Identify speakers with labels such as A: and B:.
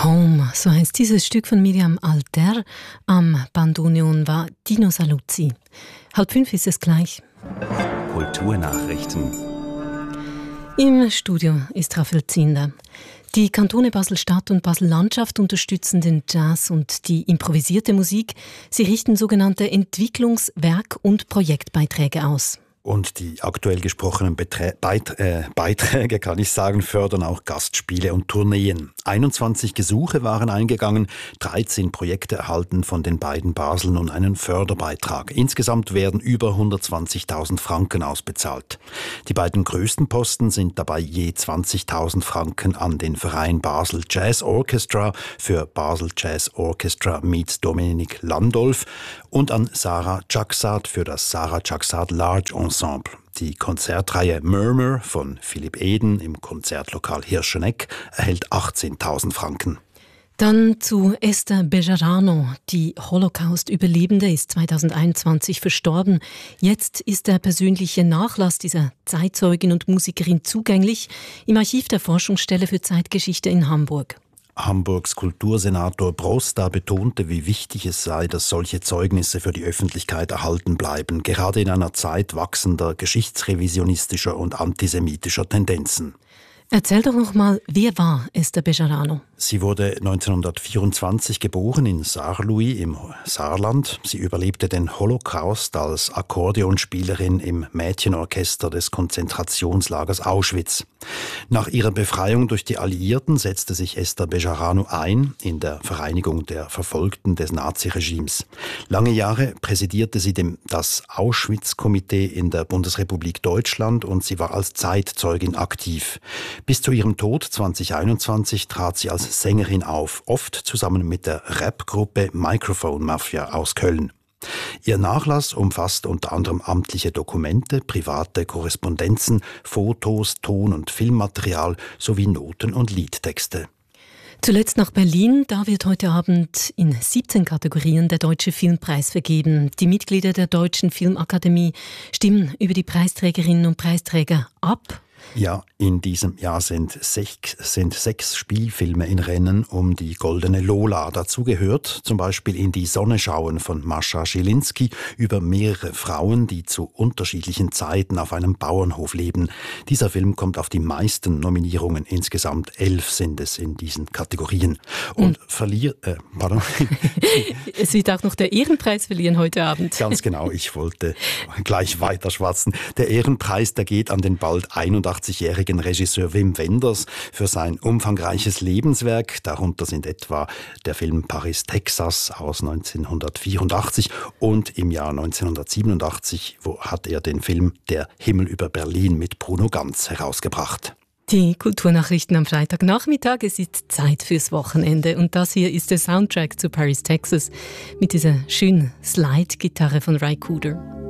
A: Home, so heißt dieses Stück von Miriam Alter. Am Bandoneon war Dino Saluzzi. 4:30 ist es gleich.
B: Kulturnachrichten.
A: Im Studio ist Raphael Zinder. Die Kantone Basel-Stadt und Basel-Landschaft unterstützen den Jazz und die improvisierte Musik. Sie richten sogenannte Entwicklungs-, Werk- und Projektbeiträge aus.
B: Und die aktuell gesprochenen Beiträge, kann ich sagen, fördern auch Gastspiele und Tourneen. 21 Gesuche waren eingegangen, 13 Projekte erhalten von den beiden Basel nun einen Förderbeitrag. Insgesamt werden über 120.000 Franken ausbezahlt. Die beiden größten Posten sind dabei je 20.000 Franken an den Verein Basel Jazz Orchestra für Basel Jazz Orchestra meets Dominik Landolf und an Sarah Jaksad für das Sarah Jaksad Large Ensemble. Die Konzertreihe Murmur von Philipp Eden im Konzertlokal Hirscheneck erhält 18.000 Franken.
A: Dann zu Esther Bejarano. Die Holocaust-Überlebende ist 2021 verstorben. Jetzt ist der persönliche Nachlass dieser Zeitzeugin und Musikerin zugänglich im Archiv der Forschungsstelle für Zeitgeschichte in Hamburg.
B: Hamburgs Kultursenator Brosta betonte, wie wichtig es sei, dass solche Zeugnisse für die Öffentlichkeit erhalten bleiben, gerade in einer Zeit wachsender geschichtsrevisionistischer und antisemitischer Tendenzen.
A: Erzähl doch noch mal, wer war Esther Bejarano?
B: Sie wurde 1924 geboren in Saarlouis im Saarland. Sie überlebte den Holocaust als Akkordeonspielerin im Mädchenorchester des Konzentrationslagers Auschwitz. Nach ihrer Befreiung durch die Alliierten setzte sich Esther Bejarano ein in der Vereinigung der Verfolgten des Naziregimes. Lange Jahre präsidierte sie das Auschwitz-Komitee in der Bundesrepublik Deutschland und sie war als Zeitzeugin aktiv. Bis zu ihrem Tod 2021 trat sie als Sängerin auf, oft zusammen mit der Rap-Gruppe Microphone Mafia aus Köln. Ihr Nachlass umfasst unter anderem amtliche Dokumente, private Korrespondenzen, Fotos, Ton- und Filmmaterial sowie Noten und Liedtexte.
A: Zuletzt nach Berlin, da wird heute Abend in 17 Kategorien der Deutsche Filmpreis vergeben. Die Mitglieder der Deutschen Filmakademie stimmen über die Preisträgerinnen und Preisträger ab.
B: Ja, in diesem Jahr sind 6 Spielfilme in Rennen um die Goldene Lola. Dazu gehört zum Beispiel In die Sonne schauen von Mascha Schilinski über mehrere Frauen, die zu unterschiedlichen Zeiten auf einem Bauernhof leben. Dieser Film kommt auf die meisten Nominierungen. Insgesamt 11 sind es in diesen Kategorien. Und
A: Es wird auch noch der Ehrenpreis verliehen heute Abend.
B: Ganz genau, ich wollte gleich weiter schwatzen. Der Ehrenpreis, der geht an den bald 81-jährigen Regisseur Wim Wenders für sein umfangreiches Lebenswerk. Darunter sind etwa der Film Paris, Texas aus 1984 und im Jahr 1987 hat er den Film Der Himmel über Berlin mit Bruno Ganz herausgebracht.
A: Die Kulturnachrichten am Freitagnachmittag. Es ist Zeit fürs Wochenende. Und das hier ist der Soundtrack zu Paris, Texas mit dieser schönen Slide-Gitarre von Ry Cooder.